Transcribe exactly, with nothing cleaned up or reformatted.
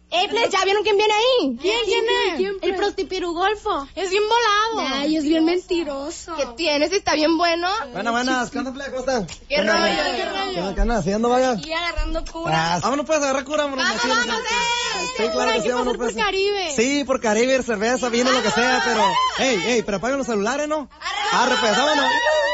¡Eh, pues, ¿ya vieron quién viene ahí? ¿Quién, quién es? ¿Quién, el prostipirugolfo. Es bien volado. Ay, es bien mentiroso. ¿Qué tienes? ¿Está bien bueno? Buenas, buenas. ¿Qué onda, plebe? ¿Cómo están? ¿Qué rollo? ¿Qué rollo? ¿Qué andan haciendo, vaya? Aquí agarrando cura. Ah, vámonos pues a agarrar cura, vámonos. ¡Vamos, machín, vamos, eh! Sí, claro que sí, vámonos por pues. Caribe. Sí, por Caribe, cerveza, vino, lo que sea, pero... Ey, ey, pero apaguen los celulares, ¿no? Arre, pues, vámonos.